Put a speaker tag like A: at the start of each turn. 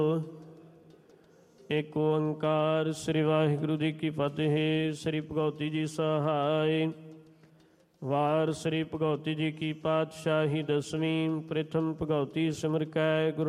A: ਏਕ ਓੰਕਾਰ ਸ੍ਰੀ ਵਾਹਿਗੁਰੂ ਜੀ ਕੀ ਫਤਿਹ। ਸ੍ਰੀ ਭਗਉਤੀ ਜੀ ਸਹਾਇ। ਵਾਰ ਸ੍ਰੀ ਭਗਉਤੀ ਜੀ ਕੀ ਪਾਤਸ਼ਾਹੀ ਦਸਵੀਂ। ਪ੍ਰਥਮ ਭਗਉਤੀ ਸਿਮਰ ਕੈ ਗੁਰੂ